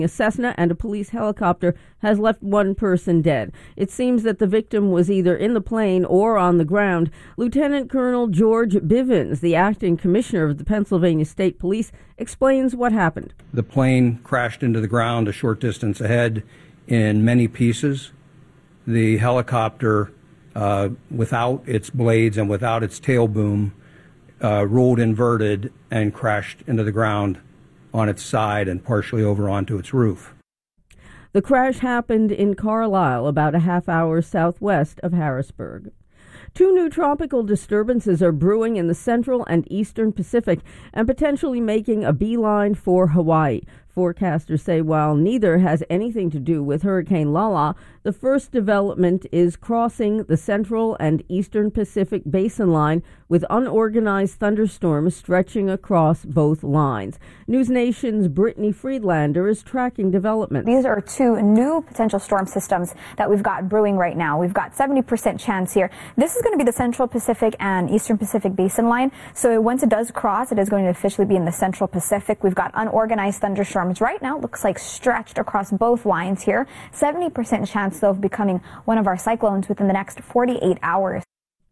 A Cessna and a police helicopter has left one person dead. It seems that the victim was either in the plane or on the ground. Lieutenant Colonel George Bivens, the acting commissioner of the Pennsylvania State Police, explains what happened. The plane crashed into the ground a short distance ahead in many pieces. The helicopter, without its blades and without its tail boom, rolled inverted and crashed into the ground on its side and partially over onto its roof. The crash happened in Carlisle, about a half hour southwest of Harrisburg. Two new tropical disturbances are brewing in the central and eastern Pacific and potentially making a beeline for Hawaii. Forecasters say while neither has anything to do with Hurricane Lala, the first development is crossing the central and eastern Pacific basin line with unorganized thunderstorms stretching across both lines. News Nation's Brittany Friedlander is tracking developments. These are two new potential storm systems that we've got brewing right now. We've got 70% chance here. This is going to be the Central Pacific and Eastern Pacific basin line. So once it does cross, it is going to officially be in the Central Pacific. We've got unorganized thunderstorms right now. It looks like stretched across both lines here. 70% chance, though, of becoming one of our cyclones within the next 48 hours.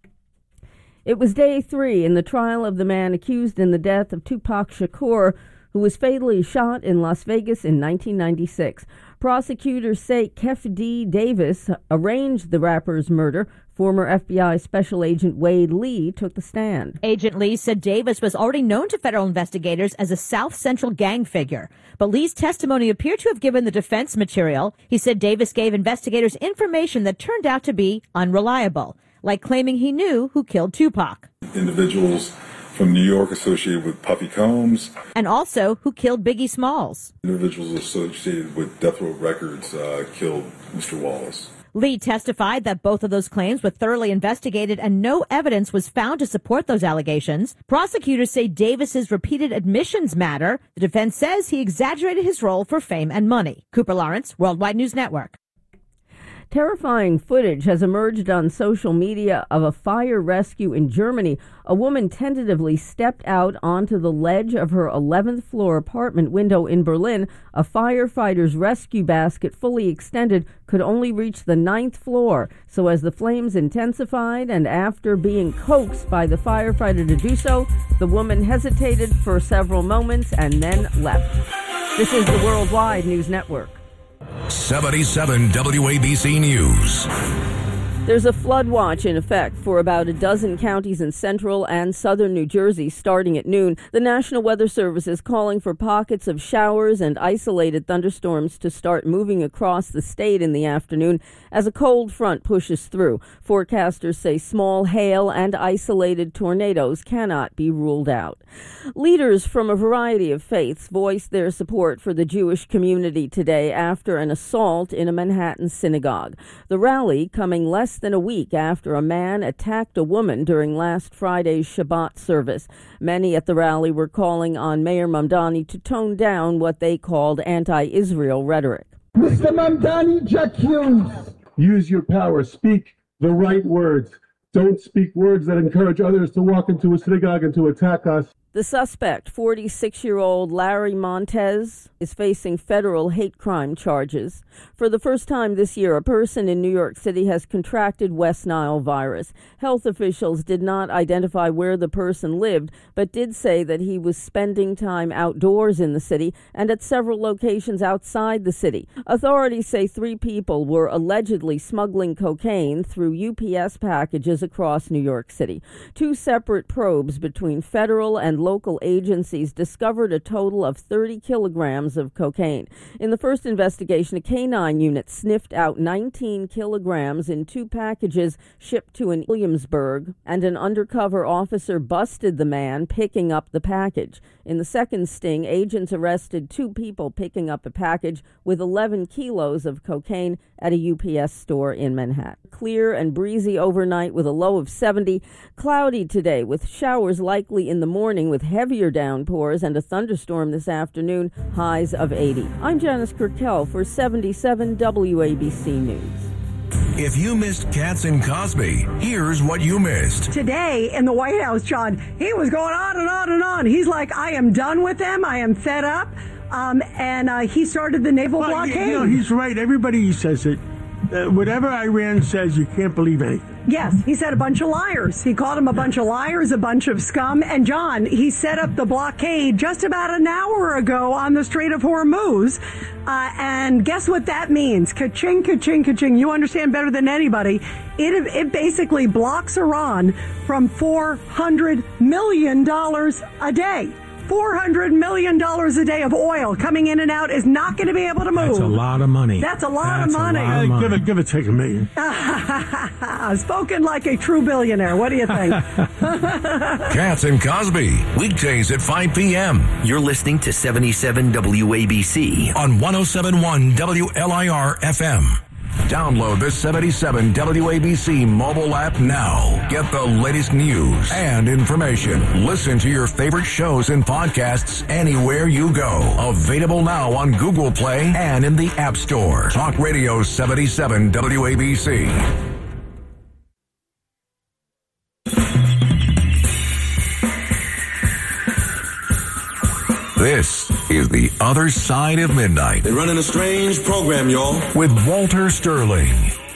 It was day 3 in the trial of the man accused in the death of Tupac Shakur, who was fatally shot in Las Vegas in 1996. Prosecutors say Kef D. Davis arranged the rapper's murder. Former FBI Special Agent Wade Lee took the stand. Agent Lee said Davis was already known to federal investigators as a South Central gang figure. But Lee's testimony appeared to have given the defense material. He said Davis gave investigators information that turned out to be unreliable, like claiming he knew who killed Tupac. Individuals from New York associated with Puffy Combs. And also who killed Biggie Smalls. Individuals associated with Death Row Records killed Mr. Wallace. Lee testified that both of those claims were thoroughly investigated and no evidence was found to support those allegations. Prosecutors say Davis's repeated admissions matter. The defense says he exaggerated his role for fame and money. Cooper Lawrence, Worldwide News Network. Terrifying footage has emerged on social media of a fire rescue in Germany. A woman tentatively stepped out onto the ledge of her 11th floor apartment window in Berlin. A firefighter's rescue basket, fully extended, could only reach the 9th floor. So as the flames intensified and after being coaxed by the firefighter to do so, the woman hesitated for several moments and then left. This is the Worldwide News Network. 77 WABC News. There's a flood watch in effect for about a dozen counties in central and southern New Jersey starting at noon. The National Weather Service is calling for pockets of showers and isolated thunderstorms to start moving across the state in the afternoon as a cold front pushes through. Forecasters say small hail and isolated tornadoes cannot be ruled out. Leaders from a variety of faiths voiced their support for the Jewish community today after an assault in a Manhattan synagogue. The rally coming less than a week after a man attacked a woman during last Friday's Shabbat service. Many at the rally were calling on Mayor Mamdani to tone down what they called anti-Israel rhetoric. Mr. Mamdani, just use your power. Speak the right words. Don't speak words that encourage others to walk into a synagogue and to attack us. The suspect, 46-year-old Larry Montez, is facing federal hate crime charges. For the first time this year, a person in New York City has contracted West Nile virus. Health officials did not identify where the person lived, but did say that he was spending time outdoors in the city and at several locations outside the city. Authorities say 3 people were allegedly smuggling cocaine through UPS packages across New York City. 2 separate probes between federal and local agencies discovered a total of 30 kilograms of cocaine. In the first investigation, a canine unit sniffed out 19 kilograms in 2 packages shipped to Williamsburg, and an undercover officer busted the man picking up the package. In the second sting, agents arrested 2 people picking up a package with 11 kilos of cocaine at a UPS store in Manhattan. Clear and breezy overnight with a low of 70. Cloudy today with showers likely in the morning with heavier downpours and a thunderstorm this afternoon, highs of 80. I'm Janice Kirkell for 77 WABC News. If you missed Katz and Cosby, here's what you missed. Today in the White House, John, he was going on and on and on. He's like, I am done with them. I am fed up. and he started the naval blockade. You know, he's right. Everybody says it. Whatever Iran says, you can't believe anything. Yes, he said a bunch of liars. He called them a bunch of liars, a bunch of scum. And John, he set up the blockade just about an hour ago on the Strait of Hormuz. And guess what that means? Ka-ching, ka-ching, ka-ching. You understand better than anybody. It basically blocks Iran from $400 million a day. $400 million a day of oil coming in and out is not going to be able to move. That's a lot of money. That's a lot of money. Give it, take $1 million. Spoken like a true billionaire. What do you think? Katz and Cosby, weekdays at 5 p.m. You're listening to 77 WABC on 107.1 WLIR FM. Download the 77 WABC mobile app now. Get the latest news and information. Listen to your favorite shows and podcasts anywhere you go. Available now on Google Play and in the App Store. Talk Radio 77 WABC. This is The Other Side of Midnight. They're running a strange program, y'all. With Walter Sterling.